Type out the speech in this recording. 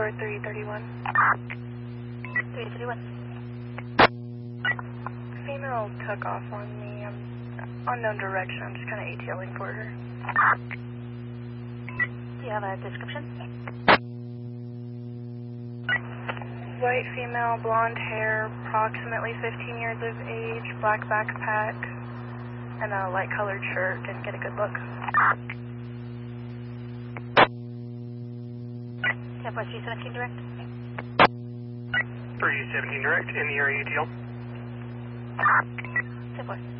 for 331. 331. Female took off on me. Unknown direction. I'm just kind of ATLing for her. Do you have a description? White female, blonde hair, approximately 15 years of age, black backpack, and a light colored shirt. Didn't get a good look. Ten 317 direct. 317 direct in the area ATL. 10-4.